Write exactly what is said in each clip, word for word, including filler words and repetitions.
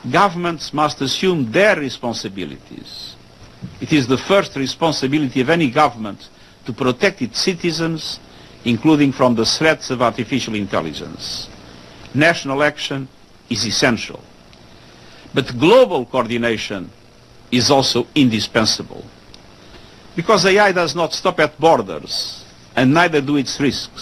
governments must assume their responsibilities. It is the first responsibility of any government to protect its citizens, including from the threats of artificial intelligence. National action is essential. But global coordination is also indispensable. Because A I does not stop at borders, and neither do its risks.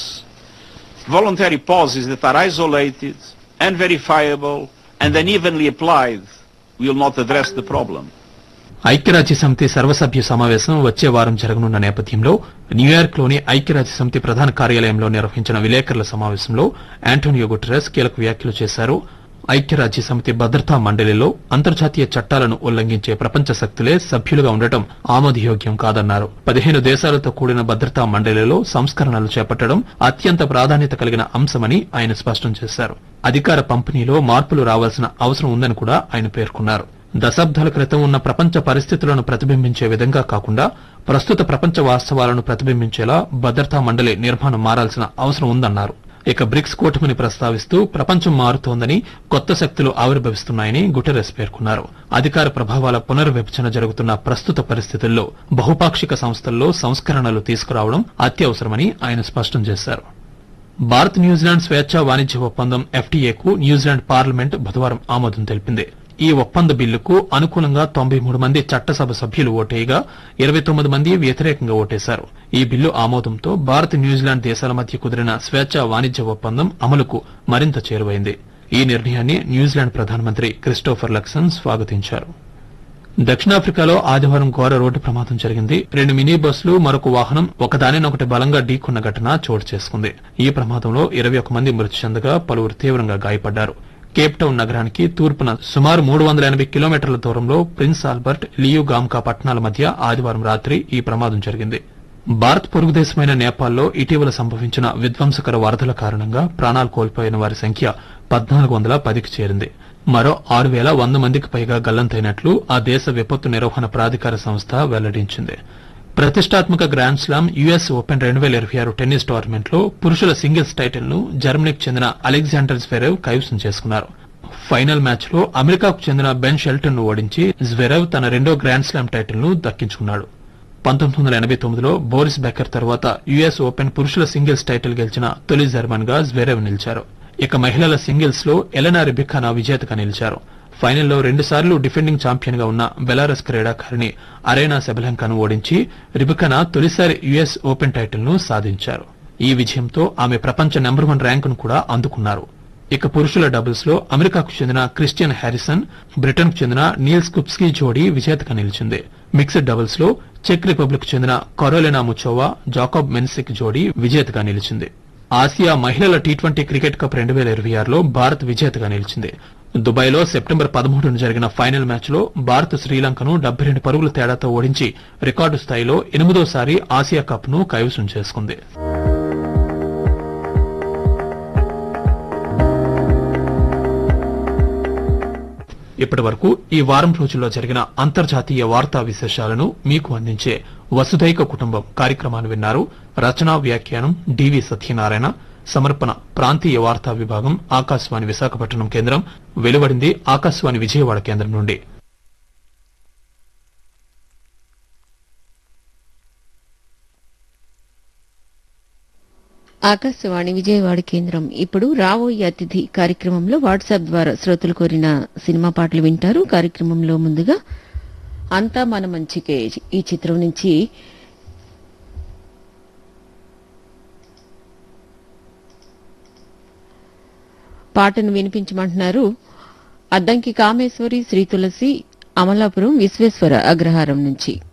Voluntary policies that are isolated, unverifiable, and unevenly applied will not address the problem. ఐక్యరాజ్య సమితి సర్వసభ్య సమావేశం వచ్చే వారం జరగనున్న నేపథ్యంలో న్యూయార్క్లోని ఐక్యరాజ్య సమితి ప్రధాన కార్యాలయంలో నిర్వహించిన విలేకరుల సమావేశంలో ఆంటోనియో గుటెరస్ కీలక వ్యాఖ్యలు చేశారు. ఐక్యరాజ్య సమితి భద్రతా మండలిలో అంతర్జాతీయ చట్టాలను ఉల్లంఘించే ప్రపంచ శక్తులే సభ్యులుగా ఉండటం ఆమోదయోగ్యం కాదన్నారు. పదిహేను దేశాలతో కూడిన భద్రతా మండలిలో సంస్కరణలు చేపట్టడం అత్యంత ప్రాధాన్యత కలిగిన అంశమని ఆయన స్పష్టం చేశారు. అధికార పంపిణీలో మార్పులు రావాల్సిన అవసరం ఉందని కూడా ఆయన పేర్కొన్నారు. దశాబ్దాల క్రితం ఉన్న ప్రపంచ పరిస్థితులను ప్రతిబింబించే విధంగా కాకుండా ప్రస్తుత ప్రపంచ వాస్తవాలను ప్రతిబింబించేలా భద్రతా మండలి నిర్మాణం మారాల్సిన అవసరం ఉందన్నారు. ఇక బ్రిక్స్ కూటమిని ప్రస్తావిస్తూ ప్రపంచం మారుతోందని, కొత్త శక్తులు ఆవిర్భవిస్తున్నాయని గుటెరస్ పేర్కొన్నారు. అధికార ప్రభావాల పునర్విభజన జరుగుతున్న ప్రస్తుత పరిస్థితుల్లో బహుపాక్షిక సంస్థల్లో సంస్కరణలు తీసుకురావడం అత్యవసరమని ఆయన స్పష్టం చేశారు. భారత్ న్యూజిలాండ్ స్వేచ్ఛా వాణిజ్య ఒప్పందం ఎఫ్టీఏకు న్యూజిలాండ్ పార్లమెంట్ బుధవారం ఆమోదం తెలిపింది. ఈ ఒప్పంద బిల్లుకు అనుకూలంగా తొంభై మూడు మంది చట్టసభ సభ్యులు ఓటేయగా ఇరవై తొమ్మిది మంది వ్యతిరేకంగా ఓటేశారు. ఈ బిల్లు ఆమోదంతో భారత్ న్యూజిలాండ్ దేశాల మధ్య కుదిరిన స్వేచ్ఛా వాణిజ్య ఒప్పందం అమలుకు మరింత చేరువైంది. ఈ నిర్ణయాన్ని న్యూజిలాండ్ ప్రధానమంత్రి క్రిస్టోఫర్ లక్సన్ స్వాగతించారు. దక్షిణాఫ్రికాలో ఆదివారం ఘోర రోడ్డు ప్రమాదం జరిగింది. రెండు మినీ బస్సులు, మరొక వాహనం ఒకదానినొకటి బలంగా ఢీకొన్న ఘటన చోటు చేసుకుంది. ఈ ప్రమాదంలో ఇరవై ఒక్క మంది మృతి చెందగా పలువురు తీవ్రంగా గాయపడ్డారు. కేప్ టౌన్ నగరానికి తూర్పున సుమారు మూడు వందల ఎనభై కిలోమీటర్ల దూరంలో ప్రిన్స్ ఆల్బర్ట్, లియు గామ్కా పట్టణాల మధ్య ఆదివారం రాత్రి ఈ ప్రమాదం జరిగింది. భారత్ పొరుగు దేశమైన నేపాల్లో ఇటీవల సంభవించిన విధ్వంసకర వరదల కారణంగా ప్రాణాలు కోల్పోయిన వారి సంఖ్య పద్నాలుగు వందల పదికి చేరింది. మరో ఆరు వేల వంద మందికి పైగా గల్లంతైనట్లు ఆ దేశ విపత్తు నిర్వహణ ప్రాధికార సంస్థ వెల్లడించింది. ప్రతిష్టాత్మక గ్రాండ్ స్లామ్ యుఎస్ ఓపెన్ రెండు వేల ఇరవై ఆరు టెన్నిస్ టోర్నమెంట్ లో పురుషుల సింగిల్స్ టైటిల్ ను జర్మనీకి చెందిన అలెగ్జాండర్ జ్వెరెవ్ కైవసం చేసుకున్నారు. ఫైనల్ మ్యాచ్ లో అమెరికాకు చెందిన బెన్ షెల్టన్ ను ఓడించి జ్వెరెవ్ తన రెండో గ్రాండ్ స్లామ్ టైటిల్ ను దక్కించుకున్నాడు. పంతొమ్మిది వందల ఎనభై తొమ్మిదిలో బోరిస్ బెకర్ తర్వాత యుఎస్ ఓపెన్ పురుషుల సింగిల్స్ టైటిల్ గెలిచిన తొలి జర్మన్ గా జ్వెరెవ్ నిలిచారు. ఇక మహిళల సింగిల్స్ లో ఎలెనా రిబికానా విజేతగా నిలిచారు. ఫైనల్లో రెండుసార్లు డిఫెండింగ్ ఛాంపియన్ గా ఉన్న బెలారస్ క్రీడాకారిణి అరేనా సెబలెంకాను ఓడించి రిబికానా తొలిసారి యుఎస్ ఓపెన్ టైటిల్ ను సాధించారు. ఈ విజయంతో ఆమె ప్రపంచ నెంబర్ వన్ ర్యాంకును కూడా అందుకున్నారు. ఇక పురుషుల డబుల్స్ లో అమెరికాకు చెందిన క్రిస్టియన్ హ్యారిసన్, బ్రిటన్ కు చెందిన నీల్స్ కుప్స్కీ జోడీ విజేతగా నిలిచింది. మిక్స్డ్ డబుల్స్ లో చెక్ రిపబ్లిక్ చెందిన కరోలినా ముచోవా, జాకోబ్ మెన్సిక్ జోడీ విజేతగా నిలిచింది. ఆసియా మహిళల టీ ట్వంటీ క్రికెట్ కప్ రెండు వేల ఇరవై ఆరులో భారత్ విజేతగా నిలిచింది. దుబాయ్లో సెప్టెంబర్ పదమూడున జరిగిన ఫైనల్ మ్యాచ్లో భారత్ శ్రీలంకను డెబ్బై రెండు పరుగుల తేడాతో ఓడించి రికార్డు స్థాయిలో ఎనిమిదోసారి ఆసియా కప్ ను కైవసం చేసుకుంది. ఇప్పటి వరకు ఈ వారం రోజుల్లో జరిగిన అంతర్జాతీయ వార్తా విశేషాలను మీకు అందించే వసుధైక కుటుంబం కార్యక్రమాన్ని విన్నారు. రచనా వ్యాఖ్యానం డివి సత్యనారాయణ, సమర్పణ ప్రాంతీయ వార్తా విభాగం ఆకాశవాణి విశాఖపట్నం కేంద్రం. వెలువడింది ఆకాశవాణి విజయవాడ కేంద్రం నుండి. ఆకాశవాణి విజయవాడ కేంద్రం. ఇప్పుడు రాబోయే అతిథి కార్యక్రమంలో వాట్సాప్ ద్వారా శ్రోతలు కోరిన సినిమా పాటలు వింటారు. కార్యక్రమంలో ముందుగా అంతా మన మంచికే ఈ చిత్రం నుంచి పాటను వినిపించమంటున్నారు అద్దంకి కామేశ్వరి, శ్రీ తులసి, అమలాపురం, విశ్వేశ్వర అగ్రహారం నుంచి.